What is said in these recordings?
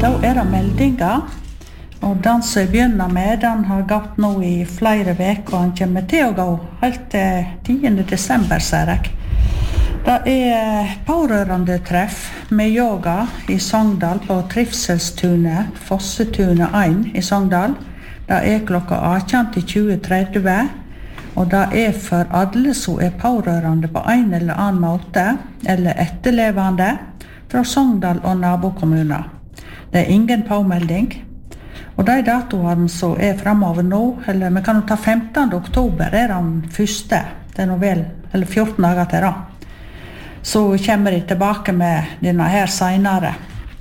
Da det meldinger, og den som jeg begynner med, den har gått nå i flere veker, og han kommer til å gå helt til 10. desember, sier jeg. Det pårørende treff med yoga i Sogndal på Trivselstunet, Fossetunet 1 i Sogndal. Det klokka 18 til 20:30, og det for alle som pårørende på en eller annen måte, eller etterlevende, fra Sogndal og nabokommuner. Det ingen påmelding. Og de datoene som fremover nå, eller vi kan jo ta 15. oktober, den første. Det nå vel, eller 14 dager til da. Så kommer de tilbake med denne her senere.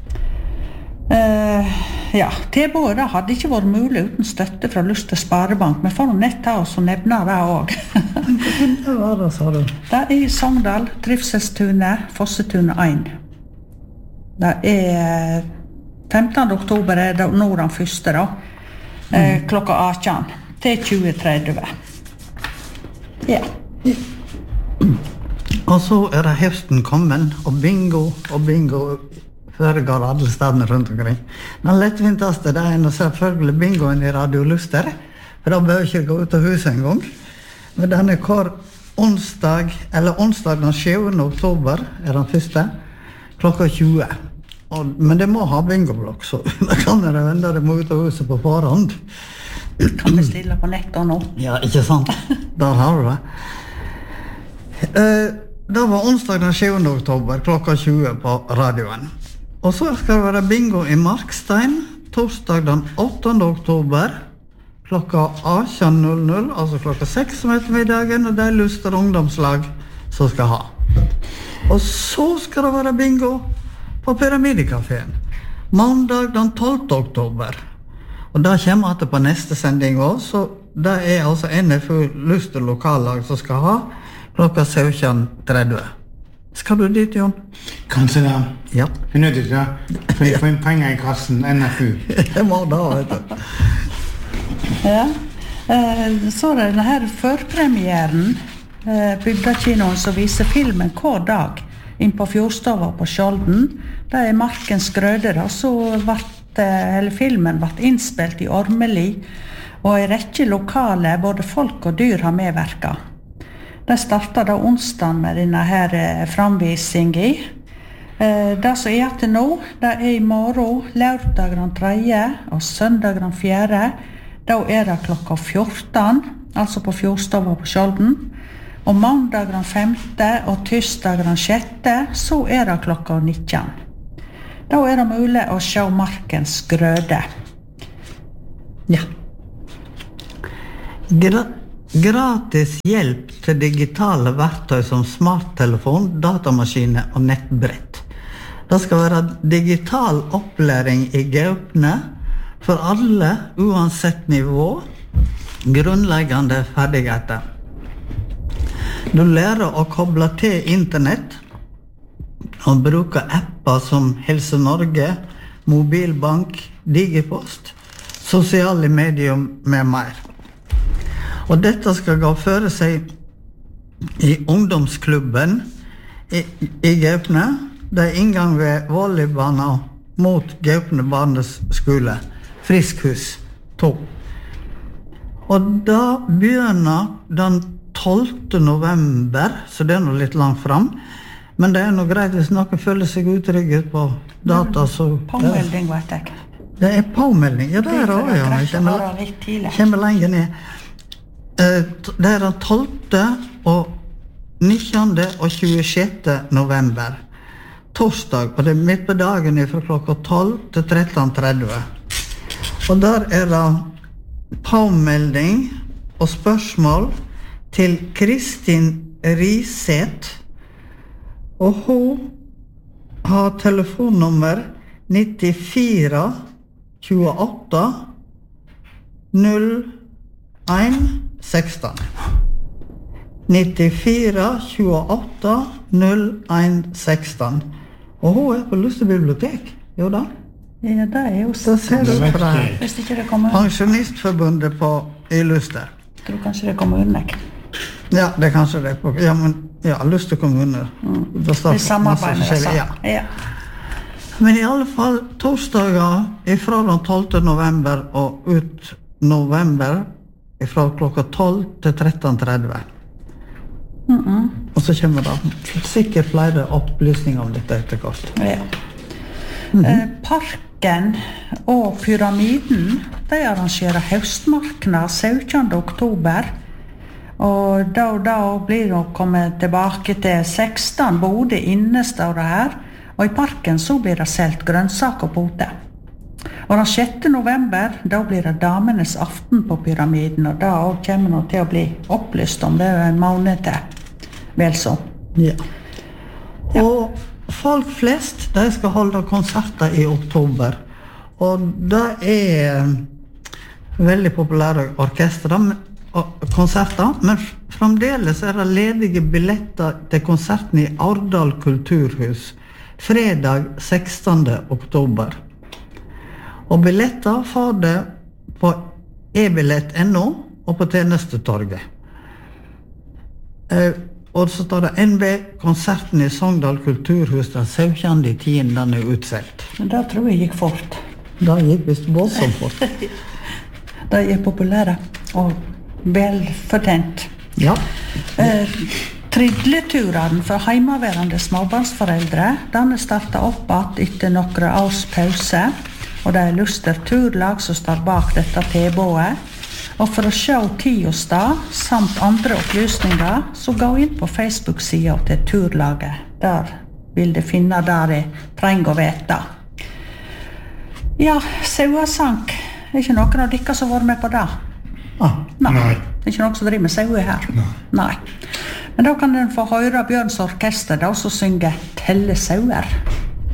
Tilbudet da hadde ikke vært mulig uten støtte fra Luster Sparebank. Vi får nett ta oss og nevne det også. Hva var det, sa du? Det i Sogndal, Trivselstunet, Fossetunet 1. Det 15. oktober det nå den første da. Klokka 18 til 20:30. Ja. Og så det høsten kommet, og bingo foregår alle stedene rundt omkring. Den lettvinteste det nå selvfølgelig bingoen i Radio Luster, for da bør ikke gå ut av huset en gang. Men den hver onsdag den 7. oktober den første, klokka 20. Men det må ha bingoblokk, så da kan det vende det må ut av huset på forhånd. Kan bestille på nettet nå. Ja, ikke sant? Der har du det. Det var onsdag den 7. oktober, klokka 20 på radioen. Og så skal det være bingo i Markstein, torsdag den 8. oktober, klokka 18:00, altså klokka 6 om ettermiddagen, og det Luster ungdomslag som skal ha. Og så skal det være bingo på Pyramidekaféen, mandag den 12. oktober. Og det kommer at på neste sending også, så det altså NFU Luster lokallag som skal ha, klokka 17:30. Skal du dit, Jon? Kanskje da. Ja. Vi nødt til det. For jeg får inn penger i kassen, NFU. Jeg må da, vet du. Ja. Så denne her førpremieren, Bygdakinoen som viser filmen hver dag inn på Fjordstova på Skjolden. Det Markens Grøde da, så filmen ble innspilt i Ormeli, og i rekke lokale, både folk og dyr har medverket. Det startet da onsdagen med denne her framvisingen. Det som til nå, det i morgen, lørdag den 3. og søndag den 4. Da det klokka 14, altså på Fjordstova på Skjolden. Og mandag den 5. og tirsdag den 6. så det klokka 19. Da det mulig å se Markens Grøde. Ja. Gratis hjelp til digitale verktøy som smarttelefon, datamaskiner og nettbrett. Det skal være digital opplæring i Gaupne for alle, uansett nivå, grunnleggende ferdigheter. Du lærer å koble til internett og bruke apper som Helse Norge, Mobilbank, Digipost, sosiale medier med mer. Og dette skal gå føre seg i ungdomsklubben i Gaupne. Det inngang ved volleybana mot Gaupne barneskole, Friskhus 2. Og da begynner den 12. november, så det nå litt langt fram. Men det noe greit hvis noen føler seg utrygget på data, så... Påmelding, vet jeg. Det påmelding, ja, det også, ja. Jeg kommer lenger ned. Det den 12. og 19. og 26. november. Torsdag, og det midt på dagen fra klokka 12 til 13:30. Og der det påmelding og spørsmål til Kristin Riseth, og hun har telefonnummer 94 28 01 16. 94 28 01 16. Og hun på Luster bibliotek, jo da? Ja, det jo så. Ser du fra hvis ikke det kommer... Pensjonistforbundet i Luster. Jeg tror kanskje det kommer underlegg. Ja, det kanskje det. Ja, men ja, Luster kommune. Det samarbeid med det, ja. Men i alle fall torsdager ifra den 12. november og ut november ifra klokka 12 til 13:30. Og så kommer det sikkert flere opplysninger om dette etter hvert. Ja. Parken og Pyramiden, de arrangerer høstmarknad 17. oktober. Og da blir det å komme tilbake til 16 Bodø inne, står det her. Og i parken så blir det selt grønnsaker og pote. Og den 6. november, da blir det damenes aften på Pyramiden, og da kommer det til å bli opplyst om det en måned til. Vel så. Ja. Og folk flest, de skal holde konserter i oktober. Og det veldig populære orkestre og konserter, men fremdeles det ledige billetter til konserten i Ardal kulturhus fredag 16. oktober. Og billetter får det på ebillett.no og på tjenestetorget. Og så står det NB, konserten i Sogndal kulturhus den 17.10. Den utselt. Men det tror jeg gikk fort. Det gikk visst voldsomt fort. Det populære og velfortjent. Ja. Tridleturen for heimaværende småbarnsforeldre, den startet opp etter noen års pause, og det Luster Turlag som står bak dette tilbudet. Og for å se tid og sted, samt andre opplysninger, så gå inn på Facebook-siden til Turlaget. Der vil du finne det jeg trenger å vite. Ja, sauesank. Ikke noen av dere som har vært med på det? Nei. Ikke noen som driver med saue her? Nei. Men da kan den få høre Bjørns orkester, da som synger Telle sauer.